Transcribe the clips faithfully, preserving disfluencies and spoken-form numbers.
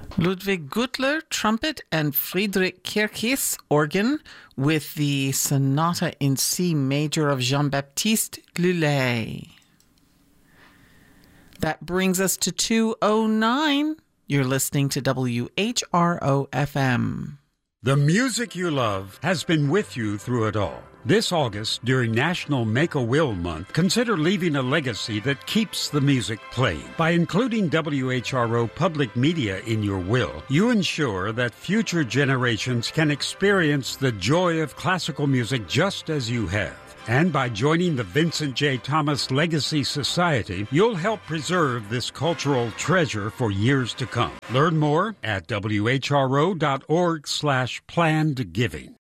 Ludwig Gutler, trumpet, and Friedrich Kirchis, organ, with the Sonata in C major of Jean-Baptiste Lully. That brings us to two oh nine. You're listening to W H R O F M. The music you love has been with you through it all. This August, during National Make-A-Will Month, consider leaving a legacy that keeps the music playing. By including W H R O public media in your will, you ensure that future generations can experience the joy of classical music just as you have. And by joining the Vincent J. Thomas Legacy Society, you'll help preserve this cultural treasure for years to come. Learn more at W H R O dot org slash planned giving.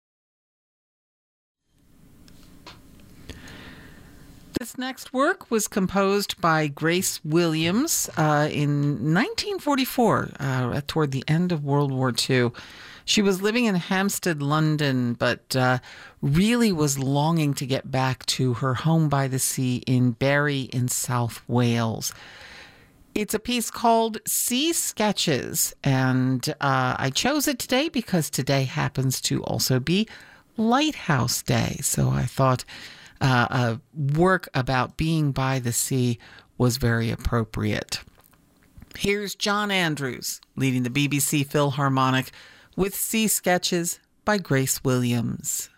This next work was composed by Grace Williams uh, in nineteen forty-four, uh, toward the end of World War Two. She was living in Hampstead, London, but uh, really was longing to get back to her home by the sea in Barry in South Wales. It's a piece called Sea Sketches, and uh, I chose it today because today happens to also be Lighthouse Day. So I thought uh, a work about being by the sea was very appropriate. Here's John Andrews leading the B B C Philharmonic with Sea Sketches by Grace Williams.